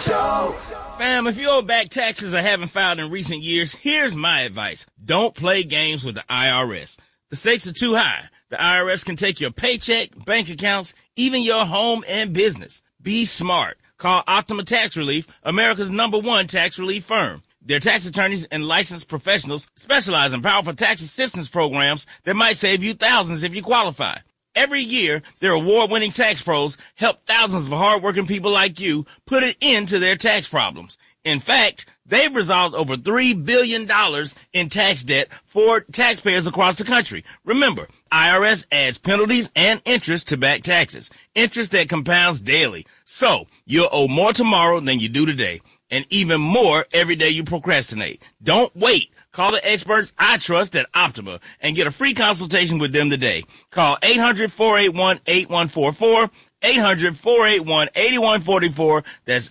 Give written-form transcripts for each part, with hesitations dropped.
Show. Fam, if you owe back taxes or haven't filed in recent years, here's my advice. Don't play games with the IRS. The stakes are too high. The IRS can take your paycheck, bank accounts, even your home and business. Be smart. Call Optima Tax Relief, America's #1 tax relief firm. Their tax attorneys and licensed professionals specialize in powerful tax assistance programs that might save you thousands if you qualify. Every year, their award-winning tax pros help thousands of hardworking people like you put an end to their tax problems. In fact, they've resolved over $3 billion in tax debt for taxpayers across the country. Remember, IRS adds penalties and interest to back taxes, interest that compounds daily. So, you'll owe more tomorrow than you do today, and even more every day you procrastinate. Don't wait. Call the experts I trust at Optima and get a free consultation with them today. Call 800-481-8144, 800-481-8144. That's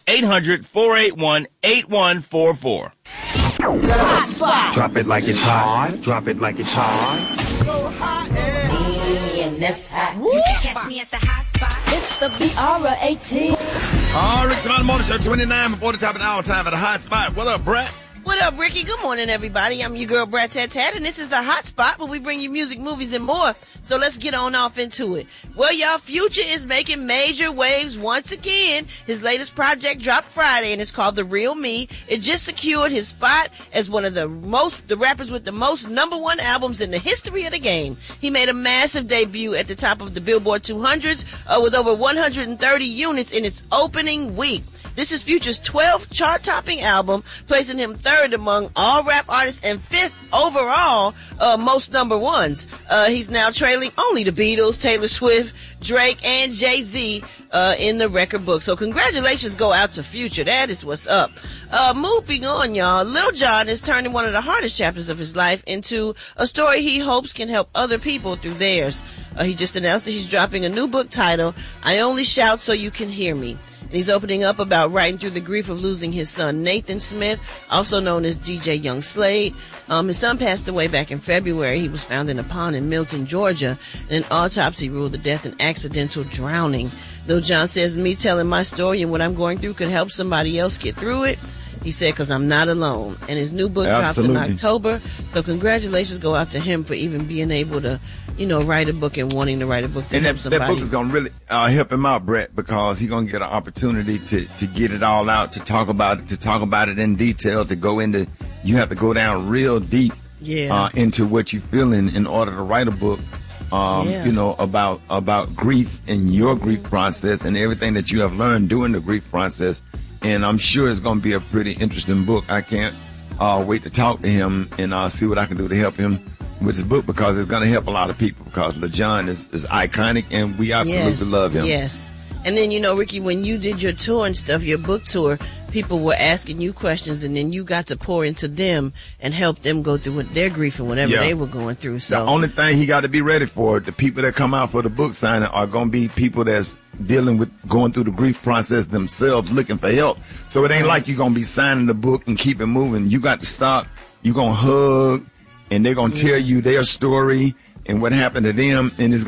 800-481-8144. Hot spot. Drop it like it's hot. Drop it like it's hot. So hot and that's hot. You can catch me at the hot spot. It's the BR18. All right, Savannah Morning Show, 29 before the top of the hour, time for the hot spot. What up, Brett? What up, Ricky? Good morning, everybody. I'm your girl, Brat Tat Tat, and this is the Hot Spot where we bring you music, movies, and more. So let's get on off into it. Well, y'all, Future is making major waves once again. His latest project dropped Friday, and it's called The Real Me. It just secured his spot as one of the rappers with the most #1 albums in the history of the game. He made a massive debut at the top of the Billboard 200s with over 130 units in its opening week. This is Future's 12th chart-topping album, placing him 3rd among all rap artists and 5th overall most #1s. He's now trailing only the Beatles, Taylor Swift, Drake, and Jay-Z in the record book. So congratulations go out to Future. That is what's up. Moving on, y'all. Lil Jon is turning one of the hardest chapters of his life into a story he hopes can help other people through theirs. He just announced that he's dropping a new book titled, I Only Shout So You Can Hear Me. And he's opening up about writing through the grief of losing his son, Nathan Smith, also known as DJ Young Slade. His son passed away back in February. He was found in a pond in Milton, Georgia, and an autopsy ruled the death an accidental drowning. Lil Jon says, me telling my story and what I'm going through could help somebody else get through it. He said, because I'm not alone. And his new book drops in October. So congratulations go out to him for even being able to, write a book and wanting to write a book to help somebody. That book is going to really help him out, Brett, because he's going to get an opportunity to get it all out, to talk about it in detail, to go into, you have to go down real deep into what you're feeling in order to write a book. About grief and your grief process and everything that you have learned during the grief process. And I'm sure it's going to be a pretty interesting book. I can't wait to talk to him and see what I can do to help him with his book, because it's going to help a lot of people, because Lil Jon is iconic and we absolutely love him. Yes. And then, Ricky, when you did your tour and stuff, your book tour, people were asking you questions, and then you got to pour into them and help them go through their grief and whatever they were going through. So the only thing he got to be ready for, the people that come out for the book signing are going to be people that's dealing with going through the grief process themselves, looking for help. So it ain't like you're going to be signing the book and keep it moving. You got to stop. You're going to hug, and they're going to tell you their story and what happened to them, and it's